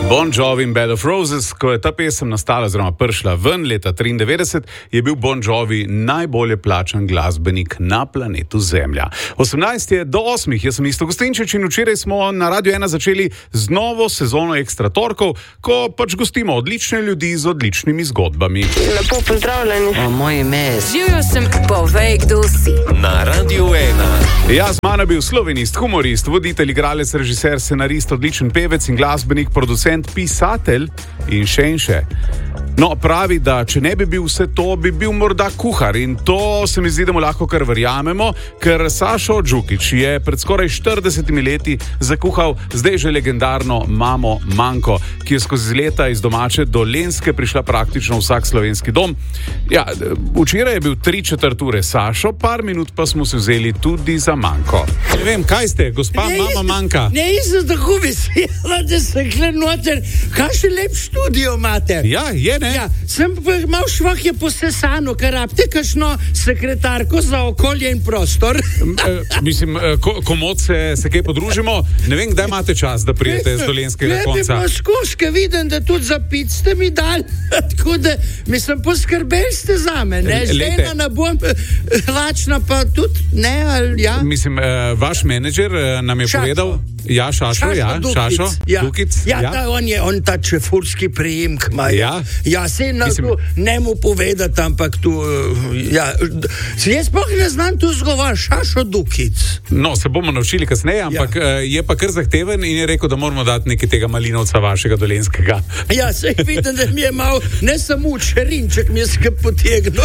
Bon Jovi in Bed of Roses, ko je ta pesem nastala oziroma prišla ven leta 1993, je bil Bon Jovi najbolje plačan glasbenik na planetu Zemlja. 18 je do 8, jaz sem Isto Gostinčič in včeraj smo na Radio 1 začeli z novo sezono Ekstra torkov, ko pač gostimo odlične ljudi z odličnimi zgodbami. Lepo pozdravljeni. Moje ime je Živjo sem, povej, kdo si. Na Radio 1. Ja, z mano je bil slovenist, humorist, voditelj, igralec, režiser, scenarist, odličen pevec in glasbenik, producent, pisatelj in še. No, pravi, da če ne bi bil vse to, bi bil morda kuhar in to se mi zdi, da mu lahko kar verjamemo, ker Sašo Džukić je pred skoraj 40 leti zakuhal zdaj že legendarno mamo Manko, ki je skozi leta iz domače Dolenjske prišla praktično v vsak slovenski dom. Ja, včeraj je bil 3/4 ure Sašo, par minut pa smo se vzeli tudi za Manko. Ne vem, kaj ste, gospa mama Manka? Ne, jaz tako vesela, da se kle noter. Kakšen lep študio imate? Ja, je, ne? Ja, sem pa mal švah je posesano, ker rabite kakšno sekretarko za okolje in prostor. Mislim, komod se kaj podružimo. Ne vem, kdaj imate čas, da prijete z Dolenjskega konca. Glede, skoške vidim, da tudi za pic ste mi dali. Tako da, mislim, poskrbeli ste za me, ne? Žena ne bom lačna, pa tudi, ne, ali ja? Mislim, vaš menedžer nam je povedal... Ja, Šašo, Dukic. Ja, on ta čefurski priimk ima. Ja, se ne mu povedati, ampak tu, ja, jaz pa ne znam tu zgovor, Šašo Dukic. No, se bomo naučili kasneje, ampak je pa kar zahteven in je rekel, da moramo dati nekaj tega malinovca vašega dolenjskega. Ja, se vidim, da mi je mal, ne samo čerinček mi je skaj potegnil.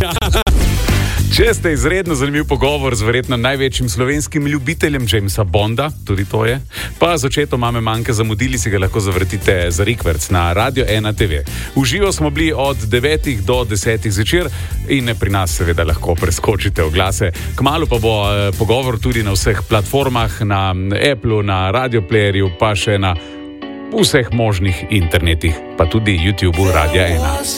Če ste izredno zanimiv pogovor z verjetno največjim slovenskim ljubiteljem Jamesa Bonda, tudi to je, pa z očetom mame Manke zamudili, si ga lahko zavrtite za rikverc na Radio 1 TV. V živo smo bili od 9 do 10 zvečer in pri nas seveda lahko preskočite oglase. Kmalu pa bo pogovor tudi na vseh platformah, na Appleu, na Radio Playerju, pa še na vseh možnih internetih, pa tudi YouTubeu Radio 1.